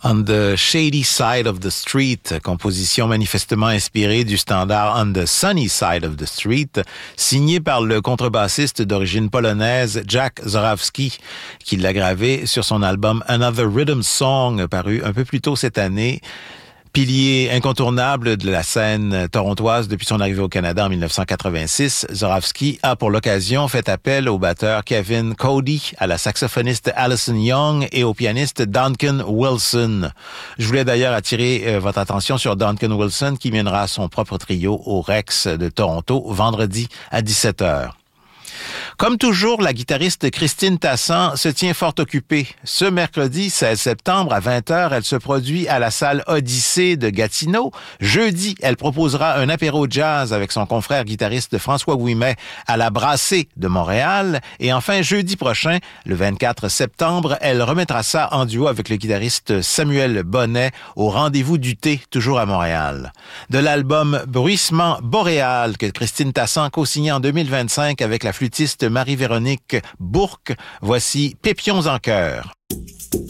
On the Shady Side of the Street, composition manifestement inspirée du standard On the Sunny Side of the Street, signé par le contrebassiste d'origine polonaise Jack Zorawski, qui l'a gravé sur son album Another Rhythm Song, paru un peu plus tôt cette année. Pilier incontournable de la scène torontoise depuis son arrivée au Canada en 1986, Zorawski a pour l'occasion fait appel au batteur Kevin Cody, à la saxophoniste Alison Young et au pianiste Duncan Wilson. Je voulais d'ailleurs attirer votre attention sur Duncan Wilson qui mènera son propre trio au Rex de Toronto vendredi à 17h. Comme toujours, la guitariste Christine Tassan se tient fort occupée. Ce mercredi 16 septembre à 20h, elle se produit à la salle Odyssée de Gatineau. Jeudi, elle proposera un apéro jazz avec son confrère guitariste François Ouimet à la Brassée de Montréal. Et enfin, jeudi prochain, le 24 septembre, elle remettra ça en duo avec le guitariste Samuel Bonnet au Rendez-vous du thé, toujours à Montréal. De l'album Bruissement boréal que Christine Tassan co-signait en 2025 avec la flûtiste Marie-Véronique Bourque, voici Pépions en chœur.